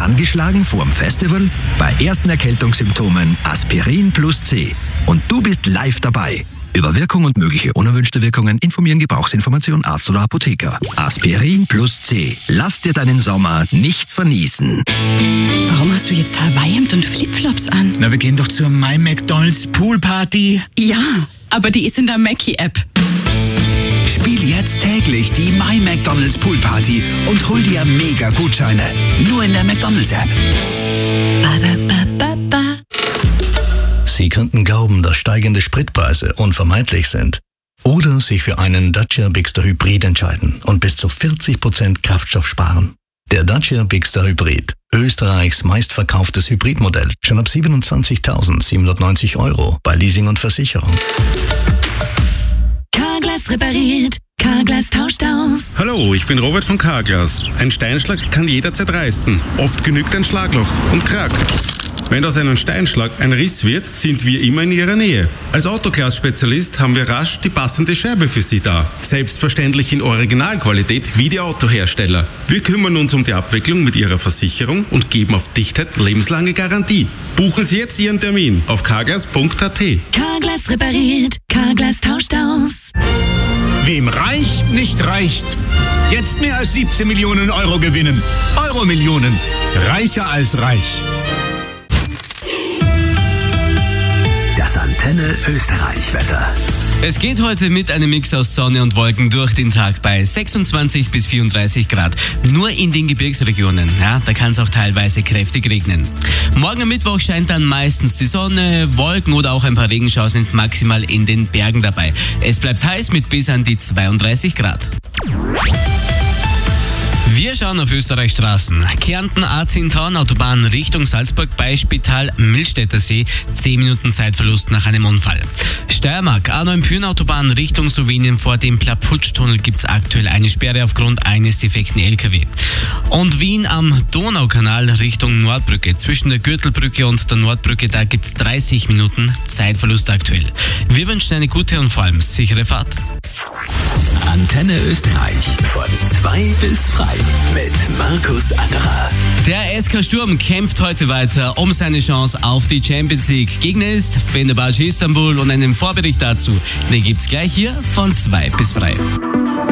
Angeschlagen vorm Festival? Bei ersten Erkältungssymptomen Aspirin plus C. Und du bist live dabei. Über Wirkung und mögliche unerwünschte Wirkungen informieren Gebrauchsinformation Arzt oder Apotheker. Aspirin plus C. Lass dir deinen Sommer nicht vernießen. Warum hast du jetzt Hawaii-Hemd und Flipflops an? Na, wir gehen doch zur My McDonald's Poolparty. Ja, aber die ist in der Mackie-App. Spiel jetzt täglich die My McDonald's Poolparty und hol dir mega Gutscheine. Nur in der McDonald's-App. Sie könnten glauben, dass steigende Spritpreise unvermeidlich sind. Oder sich für einen Dacia Bigster Hybrid entscheiden und bis zu 40% Kraftstoff sparen. Der Dacia Bigster Hybrid, Österreichs meistverkauftes Hybridmodell, schon ab 27.790 € bei Leasing und Versicherung. Carglass repariert, Carglass tauscht aus. Hallo, ich bin Robert von Carglass. Ein Steinschlag kann jederzeit reißen. Oft genügt ein Schlagloch und Krack. Wenn aus einem Steinschlag ein Riss wird, sind wir immer in Ihrer Nähe. Als Autoglas-Spezialist haben wir rasch die passende Scheibe für Sie da. Selbstverständlich in Originalqualität wie die Autohersteller. Wir kümmern uns um die Abwicklung mit Ihrer Versicherung und geben auf Dichtheit lebenslange Garantie. Buchen Sie jetzt Ihren Termin auf carglass.at. Carglass repariert, Carglass tauscht aus. Wem reicht, nicht reicht. Jetzt mehr als 17 Millionen € gewinnen. Euro-Millionen. Reicher als reich. Das Antenne Österreich-Wetter. Es geht heute mit einem Mix aus Sonne und Wolken durch den Tag bei 26 bis 34 Grad. Nur in den Gebirgsregionen, ja, da kann es auch teilweise kräftig regnen. Morgen am Mittwoch scheint dann meistens die Sonne, Wolken oder auch ein paar Regenschauer sind maximal in den Bergen dabei. Es bleibt heiß mit bis an die 32 Grad. Wir schauen auf Österreichs Straßen. Kärnten A10 Autobahn Richtung Salzburg bei Spital Millstätter See. 10 Minuten Zeitverlust nach einem Unfall. Steiermark A9 Pyhrn Autobahn Richtung Slowenien vor dem Plaputschtunnel gibt es aktuell eine Sperre aufgrund eines defekten LKW. Und Wien am Donaukanal Richtung Nordbrücke. Zwischen der Gürtelbrücke und der Nordbrücke, da gibt es 30 Minuten Zeitverlust aktuell. Wir wünschen eine gute und vor allem sichere Fahrt. Antenne Österreich von 2 bis frei mit Markus Angerer. Der SK Sturm kämpft heute weiter um seine Chance auf die Champions League. Gegner ist Fenerbahce Istanbul und einen Vorbericht dazu, den gibt's gleich hier von 2 bis frei.